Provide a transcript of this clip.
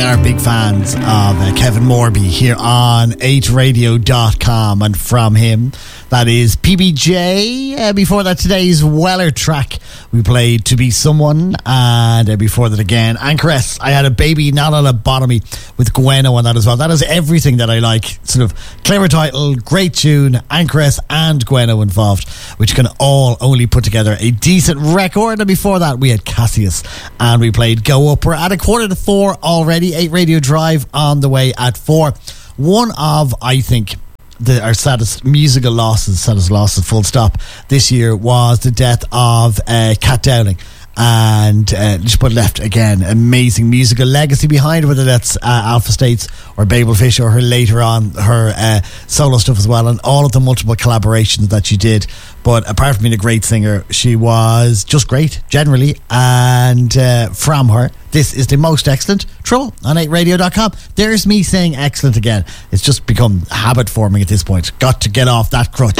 Are big fans of Kevin Morby here on 8radio.com, and from him that is PBJ. Before that, today's Weller track, we played To Be Someone, and before that again, Anchoress, I Had a Baby Not on a Lobotomy, with Gweno on that as well. That is everything that I like. Sort of clever title, great tune, Anchoress and Gweno involved, which can all only put together a decent record. And before that we had Cassius and we played Go Up. We're at 3:45 already. 8 Radio Drive on the way at 4. One of, I think, our saddest musical losses, full stop, this year was the death of Kat Dowling. And just put left again, amazing musical legacy behind her, whether that's Alpha States or Babelfish or her later on her solo stuff as well, and all of the multiple collaborations that she did. But apart from being a great singer, she was just great generally. And from her, this is the most excellent Trouble on 8radio.com. There's me saying excellent again. It's just become habit forming at this point. Got to get off that crutch.